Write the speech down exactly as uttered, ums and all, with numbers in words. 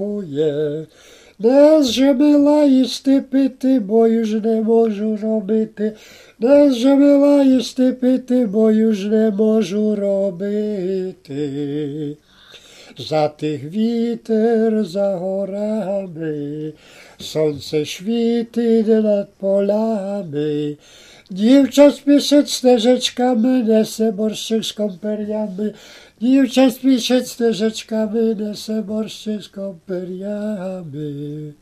Не зжемила їсти пити, бо ж не можу робити. Не зжемила їсти пити, бо ж не можу робити. За тих вітер за горами, сонце світить над полями. Дівча спішить стежечками, несе борщик з компер'ями. Дівча спішить стежечками, несе борщик з компер'ями.